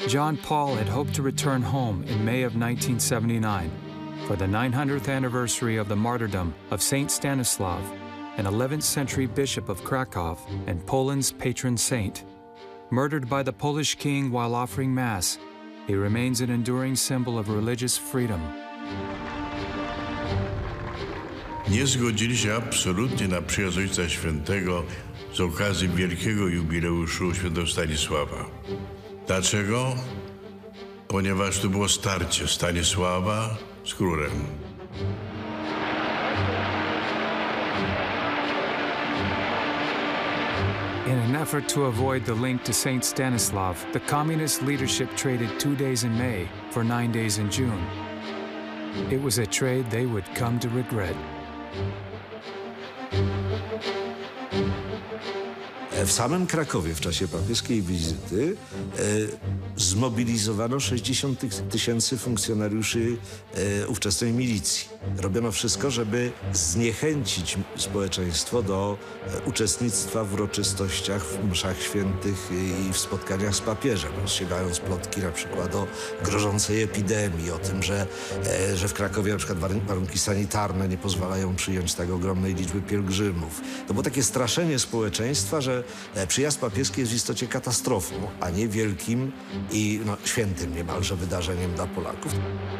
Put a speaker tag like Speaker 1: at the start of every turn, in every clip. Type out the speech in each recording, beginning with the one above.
Speaker 1: John Paul had hoped to return home in May of 1979 for the 900th anniversary of the martyrdom of Saint Stanislav, an 11th century bishop of Krakow and Poland's patron saint. Murdered by the Polish king while offering Mass, he remains an enduring symbol of religious freedom.
Speaker 2: Nie zgodzili się absolutnie na przyjazd Ojca Świętego z okazji wielkiego jubileuszu świętego Stanisława. Dlaczego? Ponieważ to było starcie Stanisława z królem.
Speaker 1: In an effort to avoid the link to Saint Stanislav, the communist leadership traded 2 days in May for 9 days in June. It was a trade they would come to regret.
Speaker 3: W samym Krakowie w czasie papieskiej wizyty zmobilizowano 60 000 funkcjonariuszy ówczesnej milicji. Robiono wszystko, żeby zniechęcić społeczeństwo do uczestnictwa w uroczystościach, w mszach świętych i w spotkaniach z papieżem, rozsiewając plotki na przykład o grożącej epidemii, o tym, że w Krakowie na przykład warunki sanitarne nie pozwalają przyjąć tak ogromnej liczby pielgrzymów. To było takie straszenie społeczeństwa, że przyjazd papieski jest w istocie katastrofą, a nie wielkim i świętym niemalże wydarzeniem dla Polaków.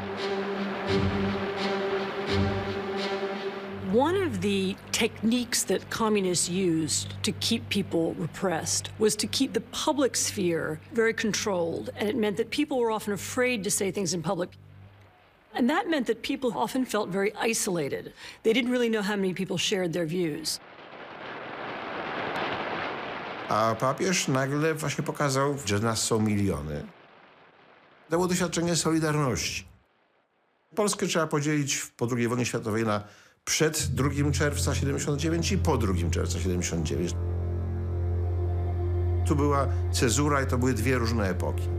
Speaker 4: One of the techniques that communists used to keep people repressed was to keep the public sphere very controlled, and it meant that people were often afraid to say things in public. And that meant that people often felt very isolated. They didn't really know how many people shared their views.
Speaker 5: A papież nagle właśnie pokazał, że nas są miliony. To było doświadczenie solidarności. Polskę trzeba podzielić po II wojnie światowej na przed 2 czerwca 79 i po 2 czerwca 79. Tu była cezura i to były dwie różne epoki.